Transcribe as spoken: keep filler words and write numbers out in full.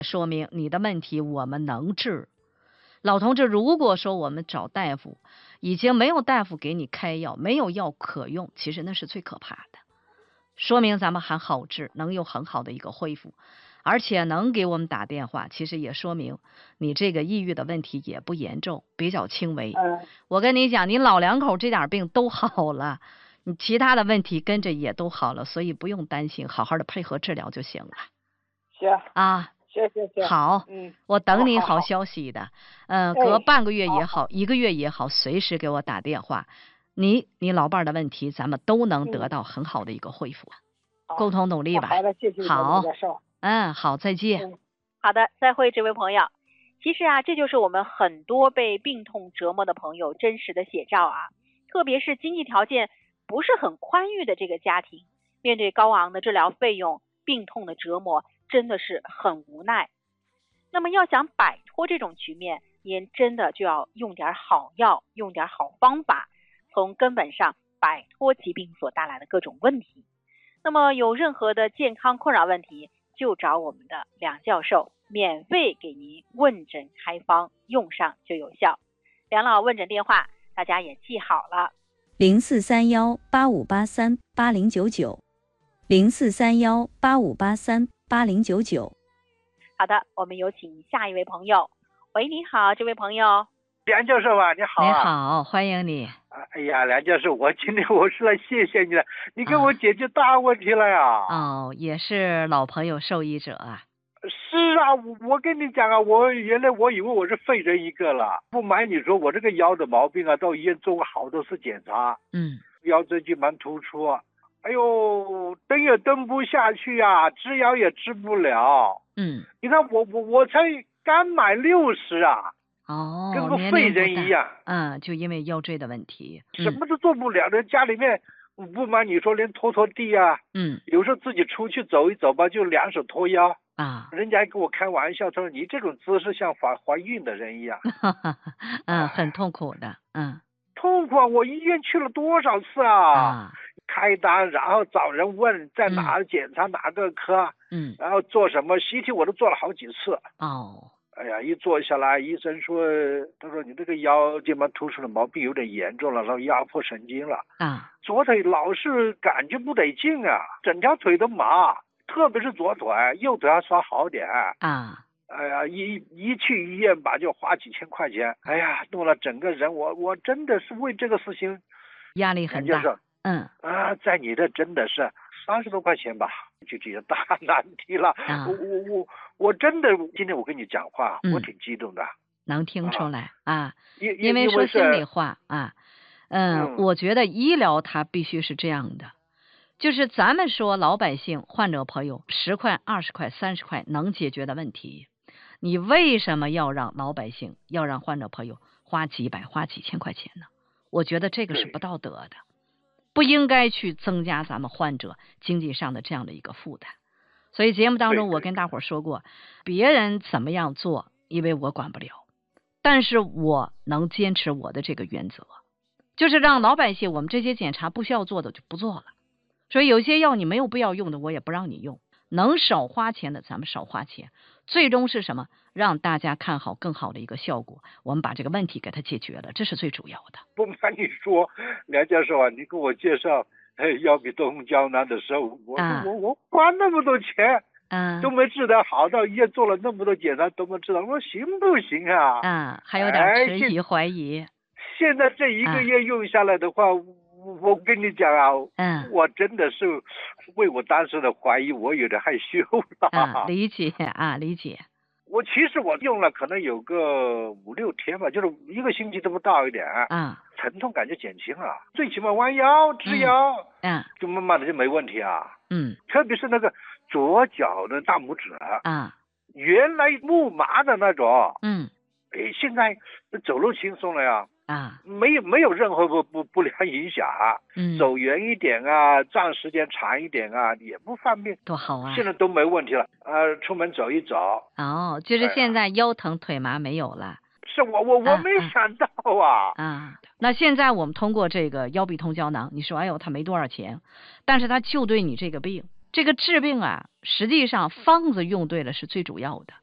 说明你的问题我们能治。老同志，如果说我们找大夫，已经没有大夫给你开药，没有药可用，其实那是最可怕的，说明咱们还好治，能有很好的一个恢复，而且能给我们打电话，其实也说明你这个抑郁的问题也不严重，比较轻微。 嗯， 我跟你讲，你老两口这点病都好了，你其他的问题跟着也都好了，所以不用担心，好好的配合治疗就行了。 行啊。 行行行， 好， 嗯， 我等你好好好好消息的。嗯、 哎隔半个月也好好，一个月也好，随时给我打电话。你你老伴儿的问题，咱们都能得嗯到很好的一个恢复， 好， 共同努力吧。 那好的，谢谢你好陆教授。 嗯，好，再见。 嗯， 好的，再会，这位朋友。其实啊，这就是我们很多被病痛折磨的朋友真实的写照啊。特别是经济条件不是很宽裕的这个家庭，面对高昂的治疗费用、病痛的折磨，真的是很无奈。那么要想摆脱这种局面，您真的就要用点好药，用点好方法，从根本上摆脱疾病所带来的各种问题。那么有任何的健康困扰问题，就找我们的梁教授，免费给您问诊开方，用上就有效。梁老问诊电话大家也记好了， 零四三幺八五八三八零九九，零四三幺八五八三八零九九。 好的，我们有请下一位朋友。喂，你好，这位朋友。 梁教授啊，你好啊！ 你好，欢迎你。 哎呀，梁教授，我今天我是来谢谢你了，你给我解决大问题了呀！ 哦，也是老朋友受益者啊。 是啊，我我跟你讲啊，我原来我以为我是废人一个了。不瞒你说，我这个腰的毛病啊，到医院做过好多次检查， 嗯， 腰椎间盘突出，哎呦，蹬也蹬不下去啊，治腰也治不了。 嗯， 你看我我我才刚满六十啊。 哦， 跟个废人一样， 嗯，就因为腰椎的问题， 什么都做不了的。家里面不瞒你说，连拖拖地啊， 嗯， 有时候自己出去走一走吧，就两手托腰啊。 人家还跟我开玩笑，他说你这种姿势像怀怀孕的人一样， 嗯，很痛苦的，嗯， 痛苦啊！我医院去了多少次啊？ 啊开单，然后找人问在哪儿检查哪个科， 嗯， 然后做什么 C T 我都做了好几次。 哦。 哎呀，一坐下来，医生说，他说你这个腰间盘突出的毛病有点严重了，然后压迫神经了啊， 左腿老是感觉不得劲啊，整条腿都麻，特别是左腿，右腿还稍好点啊。 哎呀，一一去医院吧，就花几千块钱，哎呀，弄了整个人，我我真的是为这个事情压力很大。嗯啊，在你这真的是三十多块钱吧，就这些大难题了。 啊、 我我我我真的，今天我跟你讲话， 嗯、 我挺激动的。 能听出来啊， 啊因因为说心里话啊，嗯， 嗯我觉得医疗它必须是这样的，就是咱们说老百姓、患者朋友十块、二十块、三十块能解决的问题，你为什么要让老百姓、要让患者朋友花几百、花几千块钱呢？我觉得这个是不道德的。不应该去增加咱们患者经济上的这样的一个负担，所以节目当中我跟大伙儿说过，别人怎么样做，因为我管不了，但是我能坚持我的这个原则，就是让老百姓我们这些检查不需要做的就不做了，所以有些药你没有必要用的，我也不让你用，能少花钱的咱们少花钱，最终是什么？让大家看好更好的一个效果，我们把这个问题给它解决了，这是最主要的。 不瞒你说，梁教授啊，你给我介绍腰比东胶囊的时候，我说、啊、我我花那么多钱， 嗯、 啊，都没治得好，到医院做了那么多检查都没治得，我说行不行啊？ 啊，还有点迟疑、哎、怀疑。 现在这一个月用下来的话，啊、我, 我跟你讲啊， 嗯， 我真的是为我当时的怀疑，我有点害羞了。 啊，理解啊，理解。 我其实我用了可能有个五六天吧，就是一个星期都不到一点， 嗯， 疼痛感觉减轻了，最起码弯腰直腰， 嗯， 就慢慢的就没问题啊， 嗯， 特别是那个左脚的大拇指， 啊， 原来木麻的那种， 嗯， 哎，现在走路轻松了呀。 啊， 没有没有任何不不不良影响， 嗯， 走远一点啊，站时间长一点啊，也不方便， 多好啊！ 现在都没问题了，呃，出门走一走。 哦，就是现在腰疼腿麻没有了。 是我我我没想到啊。 啊，那现在我们通过这个腰比通胶囊，你说哎呦它没多少钱，但是它就对你这个病，这个治病啊，实际上方子用对了是最主要的。